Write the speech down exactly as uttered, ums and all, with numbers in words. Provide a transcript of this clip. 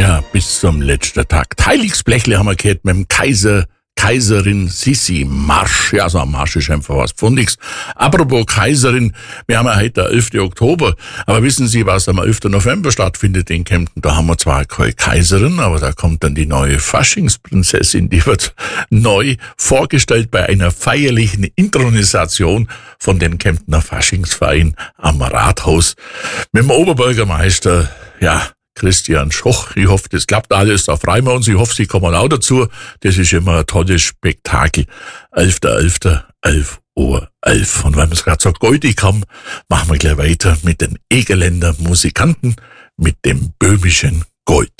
Ja, bis zum letzten Tag. Heiligsblechle haben wir gehört mit dem Kaiser, Kaiserin Sissi Marsch. Ja, so ein Marsch ist einfach was Pfundiges. Apropos Kaiserin, wir haben ja heute den elften Oktober. Aber wissen Sie, was am elften November stattfindet in Kempten? Da haben wir zwar keine Kaiserin, aber da kommt dann die neue Faschingsprinzessin. Die wird neu vorgestellt bei einer feierlichen Inthronisation von den Kemptener Faschingsverein am Rathaus. Mit dem Oberbürgermeister, ja, Christian Schoch. Ich hoffe, das klappt alles. Da freuen wir uns. Ich hoffe, Sie kommen auch dazu. Das ist immer ein tolles Spektakel. elfter elfter elf Uhr elf. Und weil wir es gerade so goldig haben, machen wir gleich weiter mit den Egerländer Musikanten mit dem böhmischen Gold.